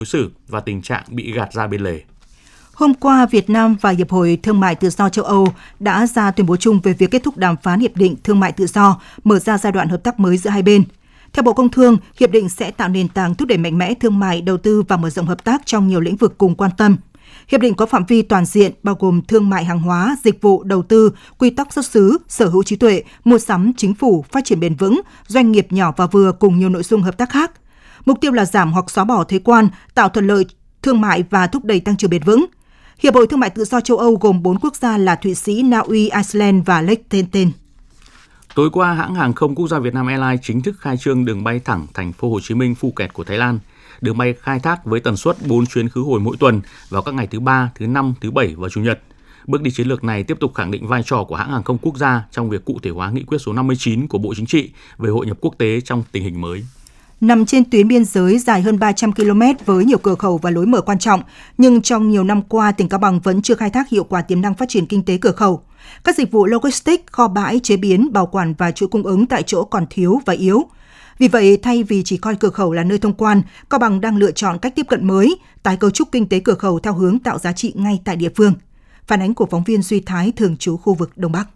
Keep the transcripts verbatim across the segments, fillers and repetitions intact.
đối xử và tình trạng bị gạt ra bên lề. Hôm qua, Việt Nam và Hiệp hội Thương mại Tự do châu Âu đã ra tuyên bố chung về việc kết thúc đàm phán Hiệp định Thương mại Tự do, mở ra giai đoạn hợp tác mới giữa hai bên. Theo Bộ Công Thương, hiệp định sẽ tạo nền tảng thúc đẩy mạnh mẽ thương mại, đầu tư và mở rộng hợp tác trong nhiều lĩnh vực cùng quan tâm. Hiệp định có phạm vi toàn diện, bao gồm thương mại hàng hóa, dịch vụ, đầu tư, quy tắc xuất xứ, sở hữu trí tuệ, mua sắm, chính phủ, phát triển bền vững, doanh nghiệp nhỏ và vừa cùng nhiều nội dung hợp tác khác. Mục tiêu là giảm hoặc xóa bỏ thuế quan, tạo thuận lợi thương mại và thúc đẩy tăng trưởng bền vững. Hiệp hội Thương mại Tự do châu Âu gồm bốn quốc gia là Thụy Sĩ, Na Uy, Iceland và Liechtenstein. Tối qua, hãng hàng không quốc gia Vietnam Airlines chính thức khai trương đường bay thẳng thành phố Hồ Chí Minh, Phuket của Thái Lan. Đường bay khai thác với tần suất bốn chuyến khứ hồi mỗi tuần vào các ngày thứ ba, thứ năm, thứ bảy và chủ nhật. Bước đi chiến lược này tiếp tục khẳng định vai trò của hãng hàng không quốc gia trong việc cụ thể hóa nghị quyết số năm mươi chín của Bộ Chính trị về hội nhập quốc tế trong tình hình mới. Nằm trên tuyến biên giới dài hơn ba trăm ki lô mét với nhiều cửa khẩu và lối mở quan trọng, nhưng trong nhiều năm qua, tỉnh Cao Bằng vẫn chưa khai thác hiệu quả tiềm năng phát triển kinh tế cửa khẩu. Các dịch vụ logistics, kho bãi, chế biến, bảo quản và chuỗi cung ứng tại chỗ còn thiếu và yếu. Vì vậy, thay vì chỉ coi cửa khẩu là nơi thông quan, Cao Bằng đang lựa chọn cách tiếp cận mới, tái cấu trúc kinh tế cửa khẩu theo hướng tạo giá trị ngay tại địa phương. Phản ánh của phóng viên Duy Thái, thường trú khu vực Đông Bắc.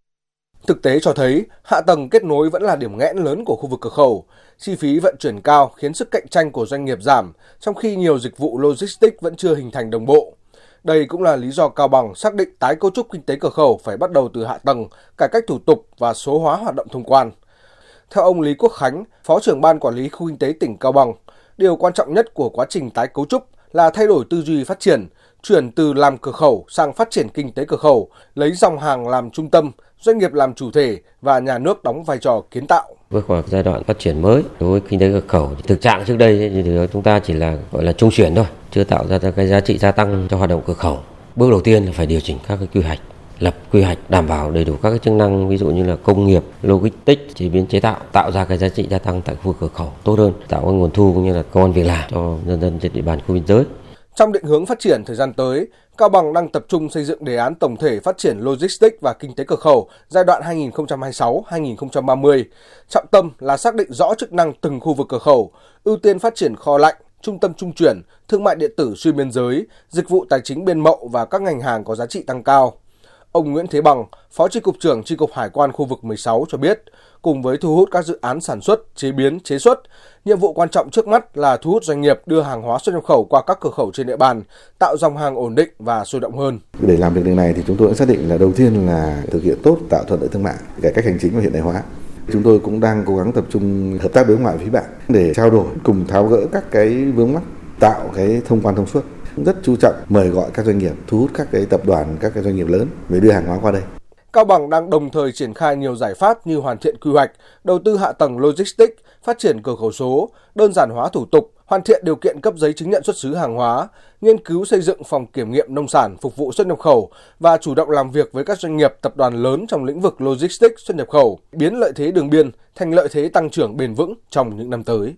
Thực tế cho thấy, hạ tầng kết nối vẫn là điểm nghẽn lớn của khu vực cửa khẩu. Chi phí vận chuyển cao khiến sức cạnh tranh của doanh nghiệp giảm, trong khi nhiều dịch vụ logistics vẫn chưa hình thành đồng bộ. Đây cũng là lý do Cao Bằng xác định tái cấu trúc kinh tế cửa khẩu phải bắt đầu từ hạ tầng, cải cách thủ tục và số hóa hoạt động thông quan. Theo ông Lý Quốc Khánh, Phó trưởng Ban Quản lý Khu Kinh tế tỉnh Cao Bằng, điều quan trọng nhất của quá trình tái cấu trúc là thay đổi tư duy phát triển, chuyển từ làm cửa khẩu sang phát triển kinh tế cửa khẩu, lấy dòng hàng làm trung tâm, doanh nghiệp làm chủ thể và nhà nước đóng vai trò kiến tạo. Bước vào giai đoạn phát triển mới đối với kinh tế cửa khẩu, thực trạng trước đây thì chúng ta chỉ là gọi là trung chuyển thôi, chưa tạo ra cái giá trị gia tăng cho hoạt động cửa khẩu. Bước đầu tiên là phải điều chỉnh các cái quy hoạch, lập quy hoạch đảm bảo đầy đủ các cái chức năng, ví dụ như là công nghiệp, logistics, chế biến chế tạo, tạo ra cái giá trị gia tăng tại khu vực cửa khẩu tốt hơn, tạo cái nguồn thu cũng như là công ăn việc làm cho nhân dân trên địa bàn khu biên giới. Trong định hướng phát triển thời gian tới, Cao Bằng đang tập trung xây dựng đề án tổng thể phát triển logistics và kinh tế cửa khẩu giai đoạn hai nghìn không trăm hai mươi sáu đến hai nghìn không trăm ba mươi. Trọng tâm là xác định rõ chức năng từng khu vực cửa khẩu, ưu tiên phát triển kho lạnh, trung tâm trung chuyển, thương mại điện tử xuyên biên giới, dịch vụ tài chính biên mậu và các ngành hàng có giá trị tăng cao. Ông Nguyễn Thế Bằng, Phó Chi cục trưởng Chi cục Hải quan khu vực mười sáu cho biết, cùng với thu hút các dự án sản xuất, chế biến, chế xuất, nhiệm vụ quan trọng trước mắt là thu hút doanh nghiệp đưa hàng hóa xuất nhập khẩu qua các cửa khẩu trên địa bàn, tạo dòng hàng ổn định và sôi động hơn. Để làm được điều này thì chúng tôi đã xác định là đầu tiên là thực hiện tốt tạo thuận lợi thương mại, cải cách hành chính và hiện đại hóa. Chúng tôi cũng đang cố gắng tập trung hợp tác đối ngoại với phía bạn để trao đổi cùng tháo gỡ các cái vướng mắc, tạo cái thông quan thông suốt. Rất chú trọng mời gọi các doanh nghiệp, thu hút các cái tập đoàn, các cái doanh nghiệp lớn để đưa hàng hóa qua đây. Cao Bằng đang đồng thời triển khai nhiều giải pháp như hoàn thiện quy hoạch, đầu tư hạ tầng logistics, phát triển cửa khẩu số, đơn giản hóa thủ tục, hoàn thiện điều kiện cấp giấy chứng nhận xuất xứ hàng hóa, nghiên cứu xây dựng phòng kiểm nghiệm nông sản phục vụ xuất nhập khẩu và chủ động làm việc với các doanh nghiệp, tập đoàn lớn trong lĩnh vực logistics xuất nhập khẩu, biến lợi thế đường biên thành lợi thế tăng trưởng bền vững trong những năm tới.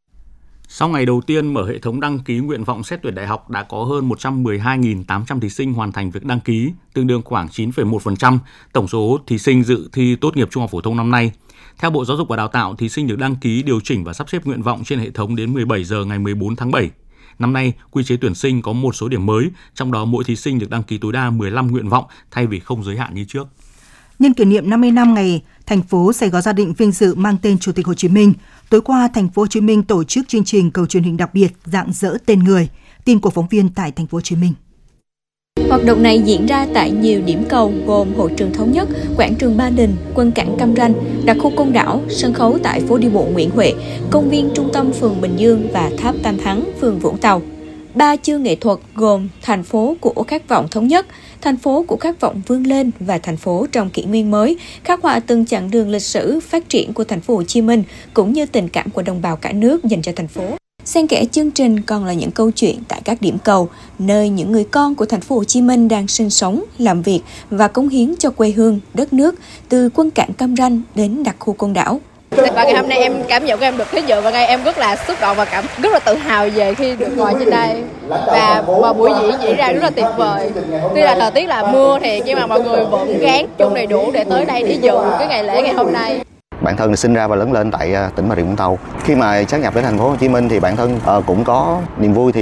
Sau ngày đầu tiên mở hệ thống đăng ký nguyện vọng xét tuyển đại học, đã có hơn một trăm mười hai nghìn tám trăm thí sinh hoàn thành việc đăng ký, tương đương khoảng chín phẩy một phần trăm tổng số thí sinh dự thi tốt nghiệp trung học phổ thông năm nay. Theo Bộ Giáo dục và Đào tạo, thí sinh được đăng ký, điều chỉnh và sắp xếp nguyện vọng trên hệ thống đến mười bảy giờ ngày mười bốn tháng bảy. Năm nay, quy chế tuyển sinh có một số điểm mới, trong đó mỗi thí sinh được đăng ký tối đa mười lăm nguyện vọng thay vì không giới hạn như trước. Nhân kỷ niệm năm mươi năm ngày thành phố Sài Gòn Gia Định vinh dự mang tên Chủ tịch Hồ Chí Minh, tối qua thành phố Hồ Chí Minh tổ chức chương trình cầu truyền hình đặc biệt rạng rỡ tên người. Tin của phóng viên tại thành phố Hồ Chí Minh. Hoạt động này diễn ra tại nhiều điểm cầu gồm Hội trường Thống Nhất, Quảng trường Ba Đình, Quân cảng Cam Ranh, đặc khu Côn Đảo, sân khấu tại phố đi bộ Nguyễn Huệ, công viên trung tâm phường Bình Dương và tháp Tam Thắng, phường Vũng Tàu. Ba chương nghệ thuật gồm thành phố của khát vọng thống nhất, thành phố của khát vọng vươn lên và thành phố trong kỷ nguyên mới, khắc họa từng chặng đường lịch sử phát triển của thành phố Hồ Chí Minh cũng như tình cảm của đồng bào cả nước dành cho thành phố. Xen kẽ chương trình còn là những câu chuyện tại các điểm cầu, nơi những người con của thành phố Hồ Chí Minh đang sinh sống, làm việc và cống hiến cho quê hương, đất nước, từ quân cảng Cam Ranh đến đặc khu Côn Đảo. Và ngày hôm nay em cảm nhận của em được đến dự và ngay em rất là xúc động và cảm rất là tự hào về khi được ngồi trên đây, và, và buổi diễn diễn ra rất là tuyệt vời. Tuy là thời tiết là mưa thì nhưng mà mọi người vẫn gắng chung đầy đủ để tới đây để dự cái ngày lễ ngày hôm nay. Bản thân sinh ra và lớn lên tại tỉnh Bà Rịa Vũng Tàu. Khi mà sát nhập đến thành phố Hồ Chí Minh thì bản thân cũng có niềm vui thì